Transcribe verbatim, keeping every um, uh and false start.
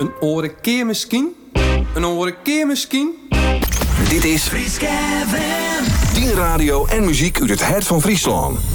Een oren keer misschien? Een oren keer misschien? Dit is Fries Kevin. tien radio en muziek uit het hart van Friesland.